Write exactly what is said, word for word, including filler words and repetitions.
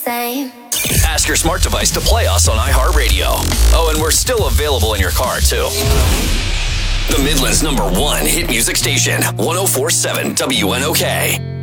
same. Ask your smart device to play us on iHeartRadio. Oh, and we're still available in your car, too. The Midland's number one hit music station, one oh four point seven W N O K.